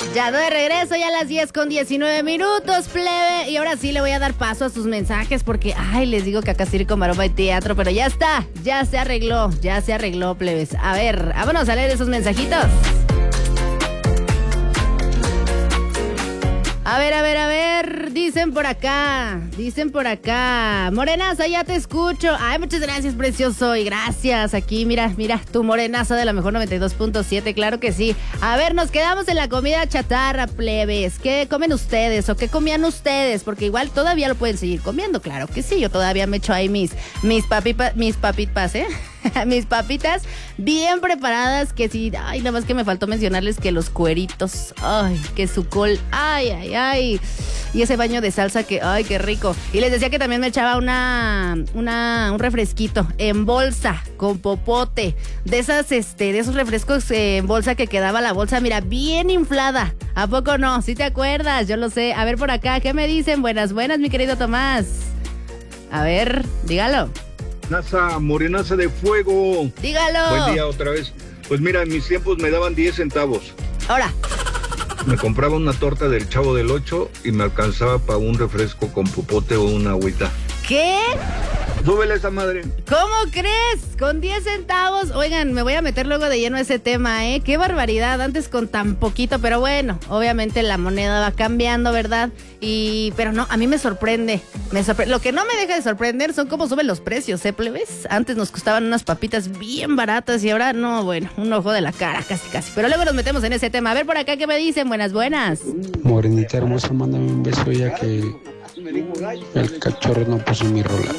Ya de regreso, ya a las 10:19, plebe. Y ahora sí le voy a dar paso a sus mensajes porque, les digo que acá Circo, Maroma y Teatro, pero ya está, ya se arregló, plebes. A ver, vámonos a leer esos mensajitos. A ver, dicen por acá. Morenaza, ya te escucho. Ay, muchas gracias, precioso, y gracias. Aquí, mira, tu morenaza de la mejor 92.7, claro que sí. A ver, nos quedamos en la comida chatarra, plebes. ¿Qué comen ustedes o qué comían ustedes? Porque igual todavía lo pueden seguir comiendo, claro que sí. Yo todavía me echo ahí mis papitas, ¿eh? Mis papitas bien preparadas, que sí, nada más que me faltó mencionarles que los cueritos, que su col, y ese baño de salsa que, qué rico. Y les decía que también me echaba un refresquito en bolsa, con popote, de esos refrescos en bolsa que quedaba la bolsa, mira, bien inflada. ¿A poco no? ¿Sí te acuerdas? Yo lo sé. A ver por acá, ¿qué me dicen? Buenas, mi querido Tomás. A ver, dígalo. Morenaza de fuego. Dígalo. Buen día otra vez. Pues mira, en mis tiempos me daban 10 centavos. Ahora. Me compraba una torta del Chavo del 8 y me alcanzaba para un refresco con popote o una agüita. ¿Qué? Súbele esa madre. ¿Cómo crees? Con 10 centavos. Oigan, me voy a meter luego de lleno a ese tema, ¿eh? Qué barbaridad, antes con tan poquito, pero bueno, obviamente la moneda va cambiando, ¿verdad? Pero no, a mí me sorprende. Lo que no me deja de sorprender son cómo suben los precios, ¿eh, plebes? Antes nos costaban unas papitas bien baratas y ahora no, bueno, un ojo de la cara, casi. Pero luego nos metemos en ese tema. A ver por acá, ¿qué me dicen? Buenas. Morenita hermosa, mándame un beso ya que el cachorro no puso mi rola.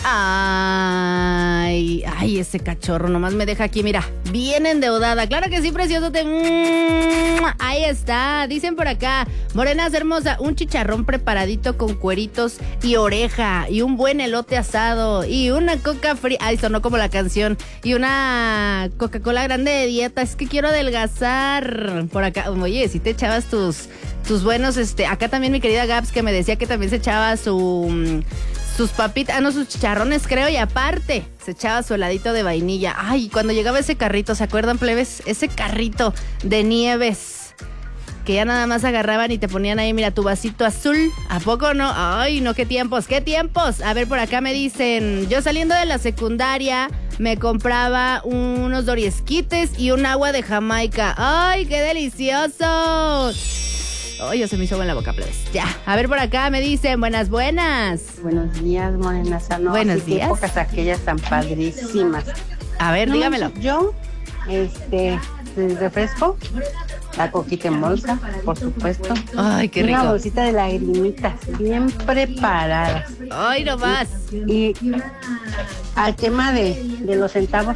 Ay, ese cachorro nomás me deja aquí, mira, bien endeudada. Claro que sí, precioso. Ahí está, dicen por acá, morenas hermosa, un chicharrón preparadito con cueritos y oreja, y un buen elote asado, y una coca fría. Ay, sonó como la canción. Y una Coca-Cola grande de dieta. Es que quiero adelgazar. Por acá, oye, si te echabas tus buenos, acá también mi querida Gaps, que me decía que también se echaba sus papitas, sus chicharrones, creo, y aparte se echaba su heladito de vainilla. Ay, cuando llegaba ese carrito, ¿se acuerdan, plebes? Ese carrito de Nieves, que ya nada más agarraban y te ponían ahí, mira, tu vasito azul. ¿A poco no? Ay, no, qué tiempos. A ver, por acá me dicen, yo saliendo de la secundaria me compraba unos doriesquites y un agua de Jamaica. ¡Ay, qué delicioso! Ay, se me hizo agua en la boca, plebes. Ya, a ver por acá me dicen, buenas. Buenos días, morenaza. No, buenos días. Épocas aquellas tan padrísimas. A ver, dígamelo. Yo, refresco, la coquita en bolsa, por supuesto. Ay, qué rico. Una bolsita de lagrimitas, bien preparadas. Ay, no más. Y al tema de los centavos,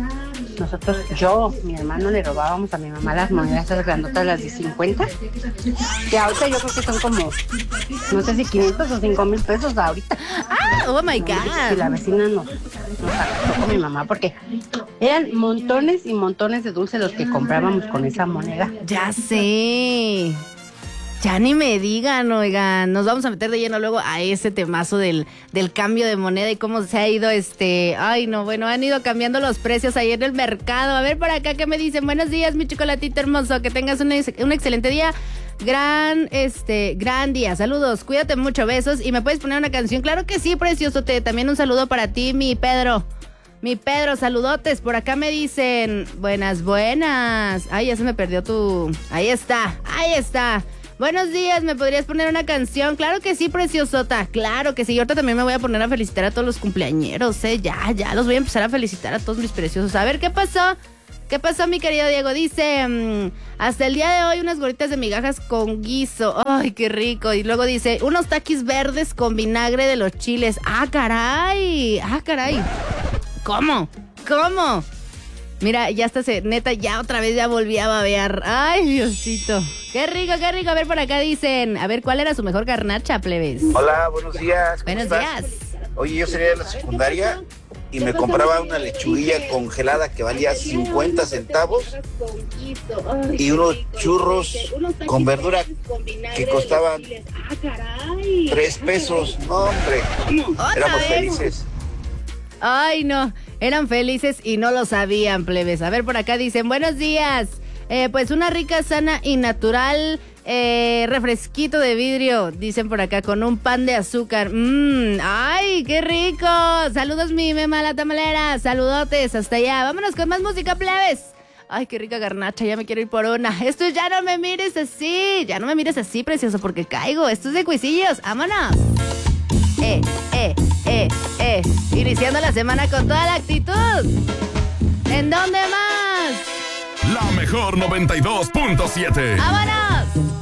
mi hermano, le robábamos a mi mamá las monedas, esas grandotas, las de 50, que ahorita yo creo que son como, no sé si 500 o 5,000 pesos ahorita. Oh my God. Y la vecina nos agarró con mi mamá porque eran montones y montones de dulces los que comprábamos con esa moneda. Ya sé. Ya ni me digan, oigan, nos vamos a meter de lleno luego a ese temazo del cambio de moneda y cómo se ha ido han ido cambiando los precios ahí en el mercado. A ver por acá, ¿qué me dicen? Buenos días, mi chocolatito hermoso, que tengas un excelente día. Gran día, saludos, cuídate mucho, besos. ¿Y me puedes poner una canción? Claro que sí, precioso, también un saludo para ti, mi Pedro, saludotes. Por acá me dicen, buenas. Ay, ya se me perdió ahí está. Buenos días, ¿me podrías poner una canción? Claro que sí, preciosota, claro que sí. Y ahorita también me voy a poner a felicitar a todos los cumpleañeros, ya los voy a empezar a felicitar a todos mis preciosos. A ver, ¿qué pasó? ¿Qué pasó, mi querido Diego? Dice, hasta el día de hoy unas gorditas de migajas con guiso. Ay, qué rico. Y luego dice, unos taquis verdes con vinagre de los chiles. ¡Ah, caray! ¿Cómo? Mira, ya está, neta, ya otra vez ya volví a babear. Ay, Diosito. Qué rico. A ver, por acá dicen, a ver, ¿cuál era su mejor garnacha, plebes? Hola, buenos días. Buenos días. Oye, yo salía de la secundaria y me compraba una lechuguilla congelada que valía 50 centavos y unos churros con verdura que costaban 3 pesos. No, hombre, éramos felices. Ay, no, eran felices y no lo sabían, plebes. A ver, por acá dicen, buenos días. Pues una rica, sana y natural refresquito de vidrio, dicen por acá, con un pan de azúcar. ¡Ay, qué rico! Saludos, mi mema la tamalera. Saludotes hasta allá. Vámonos con más música, plebes. Ay, qué rica garnacha, ya me quiero ir por una. Esto es Ya no me mires así. Ya no me mires así, precioso, porque caigo. Esto es de Cuisillos. ¡Vámonos! Iniciando la semana con toda la actitud. ¿En dónde más? La mejor 92.7. ¡Vámonos!